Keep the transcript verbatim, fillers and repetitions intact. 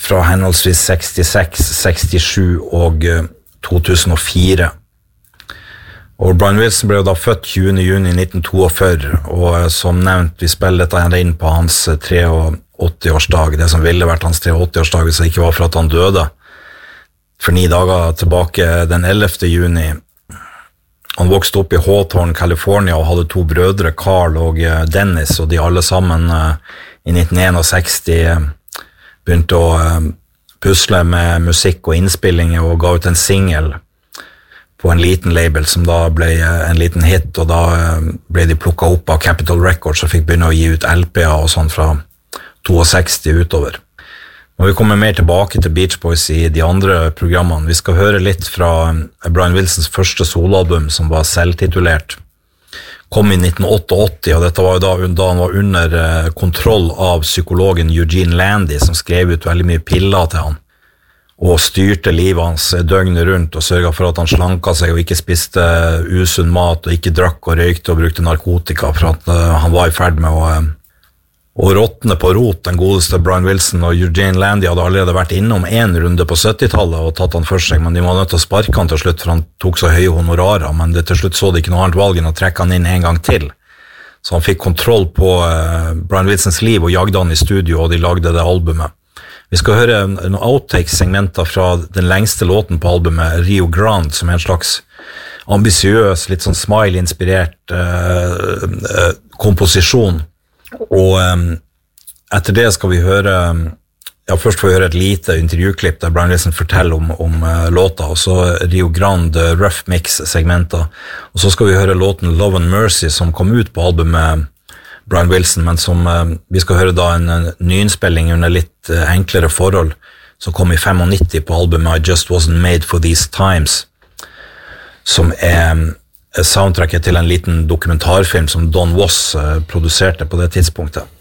fra henholdsvis sekstiseks, sekstisju og to tusen og fire. Og Brian Wilson ble jo da født tjuende juni nitten førti, og som nevnt, vi spiller dette inn på hans åttiårsdag, det som ville vært hans åttiårsdag hvis det ikke var for at han døde for ni dager tilbake den ellevte juni. Han vokste opp i Hawthorne, California, og hadde to brødre, Carl og Dennis, og de alle sammen i nitten sekstisén begynte å pusle med musikk og innspillinger og ga ut en single på en liten label som da ble en liten hit, og da ble de plukket opp av Capitol Records og fikk begynne å gi ut L P-er og sånn fra sekstisju utover. Når vi kommer mer tilbake til Beach Boys i de andre programmene, vi skal høre litt fra Brian Wilsons første soloalbum som var selvtitulert. Kom i nitten åttiåtte, og dette var jo da, da han var under kontroll av psykologen Eugene Landy, som skrev ut veldig mye piller til han, og styrte livet hans døgnet rundt og sørget for at han slanka seg og ikke spiste usunn mat og ikke drakk og røykte og brukte narkotika, for at uh, han var i ferd med å, uh, å råtne på rot, den godeste Brian Wilson. Og Eugene Landy hadde allerede vært innom en runde på syttitallet og tatt han for seg, men de var nødt til å sparke han til slutt, for han tok så høye honorarer, men det til slutt så det ikke noe annet valg enn å trekke han inn en gang til. Så han fikk kontroll på uh, Brian Wilsons liv og jagde han i studio, og de lagde det albumet. Vi skal høre noen outtake-segmenter fra den lengste låten på albumet, Rio Grande, som er en slags ambisiøs, litt sånn smile-inspirert uh, uh, komposisjon. Og um, etter det skal vi høre, ja, først får vi høre et lite intervjuklipp der Brian Wilson forteller om, om uh, låta, og så Rio Grande uh, Rough Mix-segmenter. Og så skal vi høre låten Love and Mercy, som kom ut på albumet Brian Wilson, men som uh, vi skal høre da en, en nyinnspilling under litt uh, enklere forhold, som kom i nittifem på albumet I Just Wasn't Made for These Times, som er, er soundtracket til en liten dokumentarfilm som Don Was uh, produserte på det tidspunktet.